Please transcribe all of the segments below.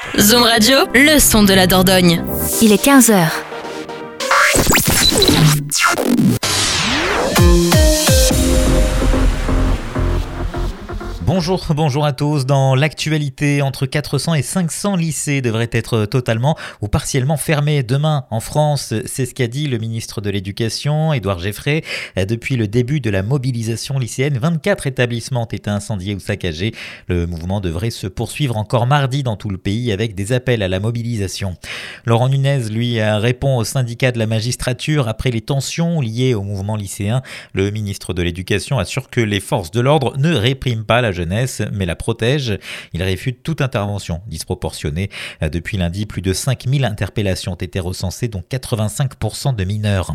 Zoom Radio, le son de la Dordogne. Il est 15h. Bonjour à tous. Dans l'actualité, entre 400 et 500 lycées devraient être totalement ou partiellement fermés demain en France. C'est ce qu'a dit le ministre de l'Éducation, Édouard Geffray. Depuis le début de la mobilisation lycéenne, 24 établissements ont été incendiés ou saccagés. Le mouvement devrait se poursuivre encore mardi dans tout le pays avec des appels à la mobilisation. Laurent Nunez, lui, répond au syndicat de la magistrature après les tensions liées au mouvement lycéen. Le ministre de l'Éducation assure que les forces de l'ordre ne répriment pas la jeunesse, mais la protège. Il réfute toute intervention disproportionnée. Depuis lundi, plus de 5000 interpellations ont été recensées, dont 85% de mineurs.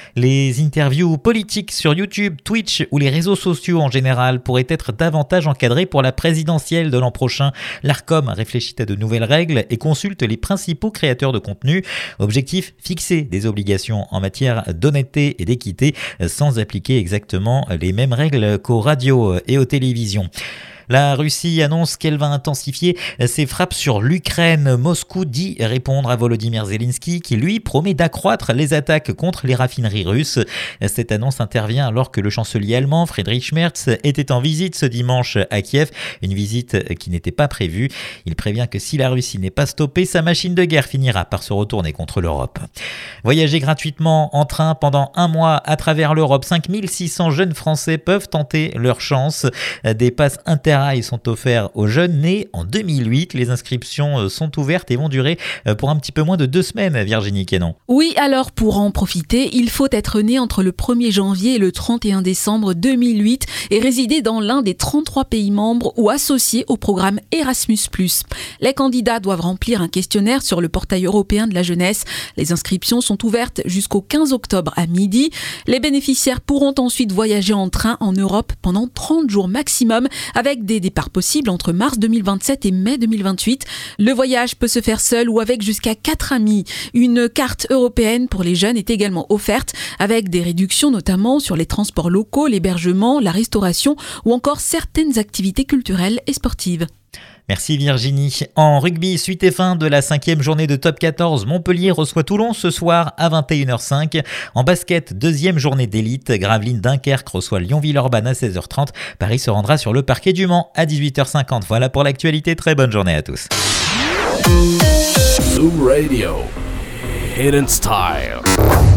Les interviews politiques sur YouTube, Twitch ou les réseaux sociaux en général pourraient être davantage encadrées pour la présidentielle de l'an prochain. L'Arcom réfléchit à de nouvelles règles et consulte les principaux créateurs de contenu. Objectif, fixer des obligations en matière d'honnêteté et d'équité sans appliquer exactement les mêmes règles qu'aux radios et aux télévisions. La Russie annonce qu'elle va intensifier ses frappes sur l'Ukraine. Moscou dit répondre à Volodymyr Zelensky qui, lui, promet d'accroître les attaques contre les raffineries russes. Cette annonce intervient alors que le chancelier allemand Friedrich Merz était en visite ce dimanche à Kiev, une visite qui n'était pas prévue. Il prévient que si la Russie n'est pas stoppée, sa machine de guerre finira par se retourner contre l'Europe. Voyager gratuitement en train pendant un mois à travers l'Europe. 5600 jeunes Français peuvent tenter leur chance. Des passes interrail sont offerts aux jeunes nés en 2008. Les inscriptions sont ouvertes et vont durer pour un petit peu moins de 2 semaines, Virginie Quénon. Oui, alors pour en profiter, il faut être né entre le 1er janvier et le 31 décembre 2008 et résider dans l'un des 33 pays membres ou associés au programme Erasmus+. Les candidats doivent remplir un questionnaire sur le portail européen de la jeunesse. Les inscriptions sont ouvertes jusqu'au 15 octobre à midi. Les bénéficiaires pourront ensuite voyager en train en Europe pendant 30 jours maximum avec des départs possibles entre mars 2027 et mai 2028. Le voyage peut se faire seul ou avec jusqu'à 4 amis. Une carte européenne pour les jeunes est également offerte avec des réductions notamment sur les transports locaux, l'hébergement, la restauration ou encore certaines activités culturelles et sportives. Merci Virginie. En rugby, suite et fin de la 5e journée de Top 14, Montpellier reçoit Toulon ce soir à 21h05. En basket, 2e journée d'élite, Gravelines Dunkerque reçoit Lyon-Villeurbanne à 16h30. Paris se rendra sur le parquet du Mans à 18h50. Voilà pour l'actualité, très bonne journée à tous. Zoom Radio, Hidden Style.